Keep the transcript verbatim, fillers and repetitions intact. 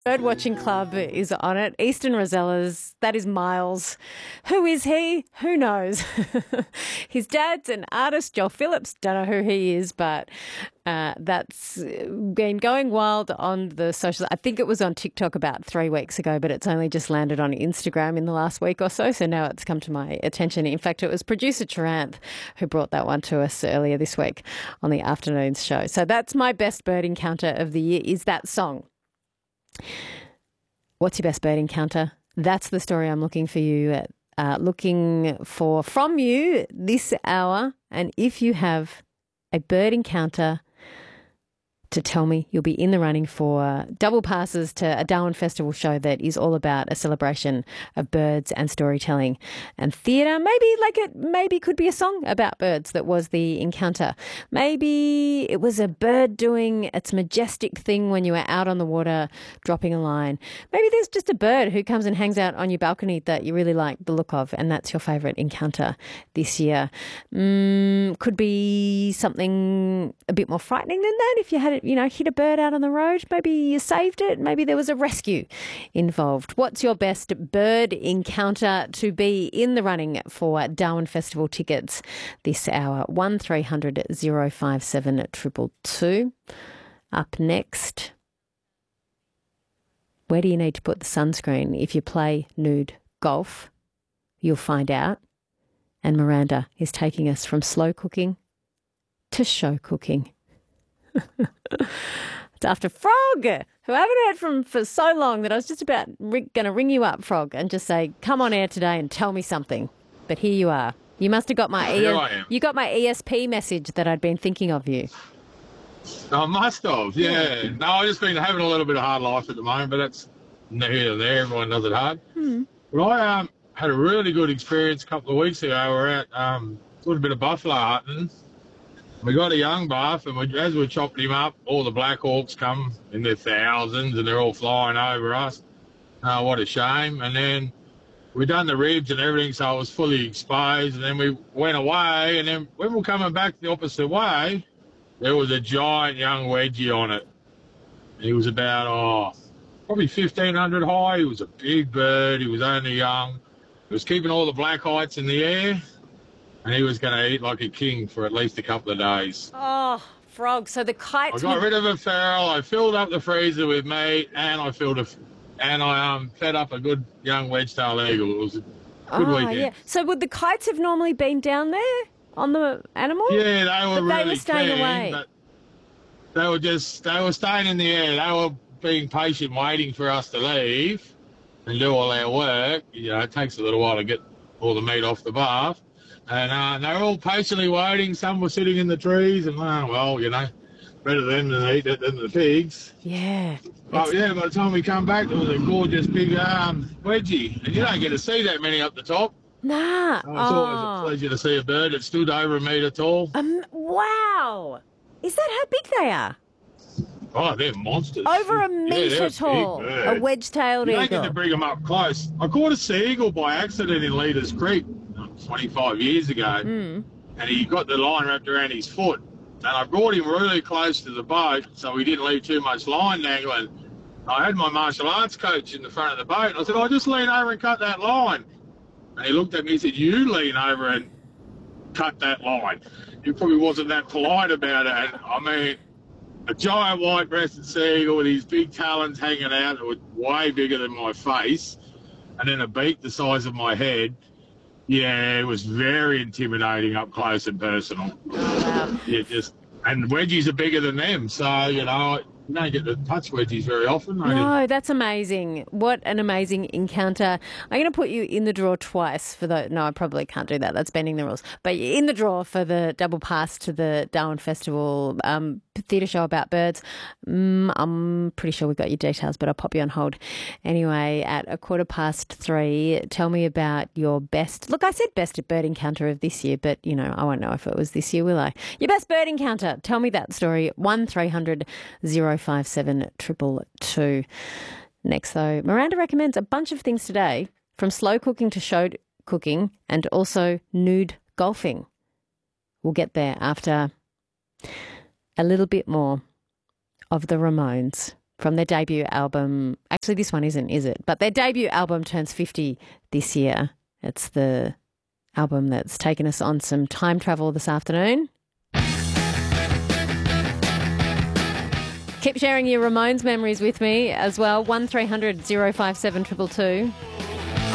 Birdwatching Club is on it. Eastern Rosellas, that is Miles. Who is he? Who knows? His dad's an artist, Joel Phillips. Don't know who he is, but uh, that's been going wild on the socials. I think it was on TikTok about three weeks ago, but it's only just landed on Instagram in the last week or so, so now it's come to my attention. In fact, it was producer Taranth who brought that one to us earlier this week on the afternoon's show. So that's my best bird encounter of the year, is that song. What's your best bird encounter? That's the story I'm looking for you, uh, looking for from you this hour. And if you have a bird encounter to tell me, you'll be in the running for double passes to a Darwin Festival show that is all about a celebration of birds and storytelling and theatre. Maybe like it maybe could be a song about birds that was the encounter. Maybe it was a bird doing its majestic thing when you were out on the water dropping a line. Maybe there's just a bird who comes and hangs out on your balcony that you really like the look of, and that's your favourite encounter this year. Mm, could be something a bit more frightening than that if you had it, you know, hit a bird out on the road. Maybe you saved it. Maybe there was a rescue involved. What's your best bird encounter to be in the running for Darwin Festival tickets this hour? one three hundred oh five seven two two two. Up next, where do you need to put the sunscreen if you play nude golf? You'll find out. And Miranda is taking us from slow cooking to show cooking. It's after Frog, who I haven't heard from for so long that I was just about ri- going to ring you up, Frog, and just say, come on air today and tell me something. But here you are. You must have got my Here E- I am. you got my E S P message that I'd been thinking of you. I must have, yeah. No, I've just been having a little bit of hard life at the moment, but that's neither here nor there. Everyone does it hard. Hmm. But I um, had a really good experience a couple of weeks ago. We were out um, doing a bit of buffalo hunting. We got a young buff, and we, as we chopped him up, all the black hawks come in their thousands, and they're all flying over us. Uh, what a shame. And then we done the ribs and everything, so I was fully exposed. And then we went away, and then when we were coming back the opposite way, there was a giant young wedgie on it. He was about, oh, probably fifteen hundred high. He was a big bird. He was only young. He was keeping all the black heights in the air. And he was going to eat like a king for at least a couple of days. Oh, Frog. So the I kites... got would- rid of a feral. I filled up the freezer with meat, and I filled a, and I um fed up a good young wedge-tailed eagle. It was a good oh, weekend. yeah. So would the kites have normally been down there on the animal? Yeah, they were But they really were staying keen, away. but they were just they were staying in the air. They were being patient, waiting for us to leave and do all our work. You know, it takes a little while to get all the meat off the bath. And uh, they were all patiently waiting. Some were sitting in the trees, and uh, well, you know, better them than eat it than the pigs. Yeah. But yeah, by the time we come back, there was a gorgeous big um, wedgie, and you don't get to see that many up the top. Nah. So it's always a pleasure to see a bird that stood over a metre tall. Um, wow. Is that how big they are? Oh, they're monsters. Over a Yeah, metre they're tall. big A bird. wedge-tailed You don't eagle. get to bring them up close. I caught a sea eagle by accident in Leaders Creek twenty-five years ago, Mm. and he got the line wrapped around his foot. And I brought him really close to the boat so he didn't leave too much line dangling. I had my martial arts coach in the front of the boat, and I said, oh, just lean over and cut that line. And he looked at me and said, you lean over and cut that line. He probably wasn't that polite about it. And, I mean, a giant white-breasted sea eagle with his big talons hanging out that were way bigger than my face, and then a beak the size of my head. Yeah, it was very intimidating up close and personal. Wow. Yeah, just and wedgies are bigger than them, so you know you don't get to touch wedgies very often. Only- No, that's amazing. What an amazing encounter. I'm going to put you in the draw twice for the... No, I probably can't do that. That's bending the rules. But you're in the draw for the double pass to the Darwin Festival um, theatre show about birds. Mm, I'm pretty sure we've got your details, but I'll pop you on hold. Anyway, at a quarter past three, tell me about your best... Look, I said best bird encounter of this year, but, you know, I won't know if it was this year, will I? Your best bird encounter. Tell me that story. one three hundred oh five seven two two two. Next, though, Miranda recommends a bunch of things today, from slow cooking to show cooking and also nude golfing. We'll get there after a little bit more of the Ramones from their debut album. Actually, this one isn't, is it? But their debut album turns fifty this year. It's the album that's taken us on some time travel this afternoon. Keep sharing your Ramones memories with me as well. one three hundred oh five seven two two two.